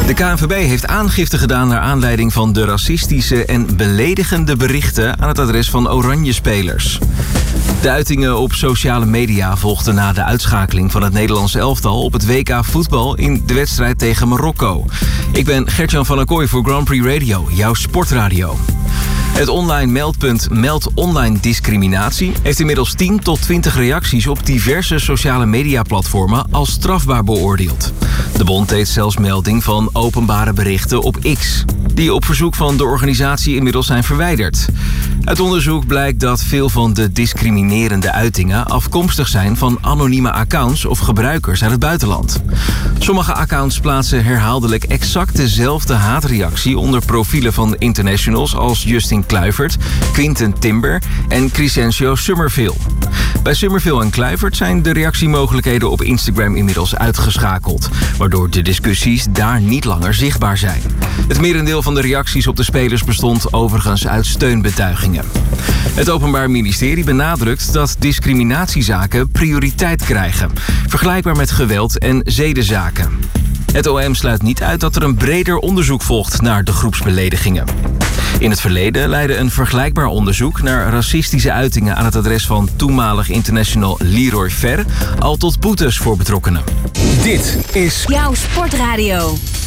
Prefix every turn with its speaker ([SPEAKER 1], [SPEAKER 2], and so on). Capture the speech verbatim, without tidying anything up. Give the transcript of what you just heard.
[SPEAKER 1] De K N V B heeft aangifte gedaan naar aanleiding van de racistische en beledigende berichten aan het adres van Oranje-spelers. De uitingen op sociale media volgden na de uitschakeling van het Nederlandse elftal op het W K voetbal in de wedstrijd tegen Marokko. Ik ben Gertjan van der Kooi voor Grand Prix Radio, jouw sportradio. Het online meldpunt Meld Online Discriminatie heeft inmiddels tien tot twintig reacties op diverse sociale mediaplatformen als strafbaar beoordeeld. De bond deed zelfs melding van openbare berichten op X, die op verzoek van de organisatie inmiddels zijn verwijderd. Uit onderzoek blijkt dat veel van de discriminerende uitingen afkomstig zijn van anonieme accounts of gebruikers uit het buitenland. Sommige accounts plaatsen herhaaldelijk exact dezelfde haatreactie onder profielen van internationals als Justin Kluivert, Quinten Timber en Crescencio Summerville. Bij Summerville en Kluivert zijn de reactiemogelijkheden op Instagram inmiddels uitgeschakeld, waardoor de discussies daar niet langer zichtbaar zijn. Het merendeel van de reacties op de spelers bestond overigens uit steunbetuigingen. Het Openbaar Ministerie benadrukt dat discriminatiezaken prioriteit krijgen, vergelijkbaar met geweld- en zedenzaken. Het O M sluit niet uit dat er een breder onderzoek volgt naar de groepsbeledigingen. In het verleden leidde een vergelijkbaar onderzoek naar racistische uitingen aan het adres van toenmalig international Leroy Fer al tot boetes voor betrokkenen.
[SPEAKER 2] Dit is
[SPEAKER 3] jouw sportradio.